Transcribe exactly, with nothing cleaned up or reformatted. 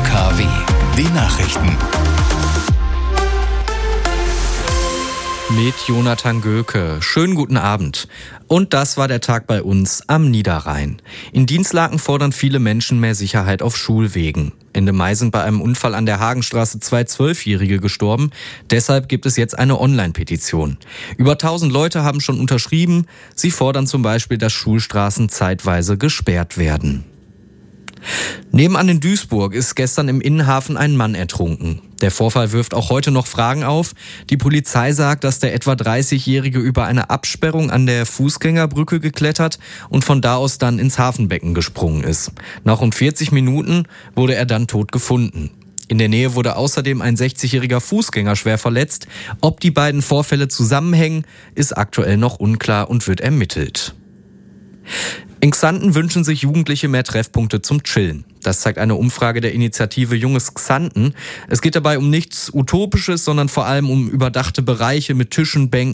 K W, die Nachrichten. Mit Jonathan Göke. Schönen guten Abend. Und das war der Tag bei uns am Niederrhein. In Dinslaken fordern viele Menschen mehr Sicherheit auf Schulwegen. Ende Mai sind bei einem Unfall an der Hagenstraße zwei Zwölfjährige gestorben. Deshalb gibt es jetzt eine Online-Petition. Über tausend Leute haben schon unterschrieben. Sie fordern zum Beispiel, dass Schulstraßen zeitweise gesperrt werden. Nebenan in Duisburg ist gestern im Innenhafen ein Mann ertrunken. Der Vorfall wirft auch heute noch Fragen auf. Die Polizei sagt, dass der etwa dreißigjährige über eine Absperrung an der Fußgängerbrücke geklettert und von da aus dann ins Hafenbecken gesprungen ist. Nach rund vierzig Minuten wurde er dann tot gefunden. In der Nähe wurde außerdem ein sechzigjähriger Fußgänger schwer verletzt. Ob die beiden Vorfälle zusammenhängen, ist aktuell noch unklar und wird ermittelt. In Xanten wünschen sich Jugendliche mehr Treffpunkte zum Chillen. Das zeigt eine Umfrage der Initiative Junges Xanten. Es geht dabei um nichts Utopisches, sondern vor allem um überdachte Bereiche mit Tischen, Bänken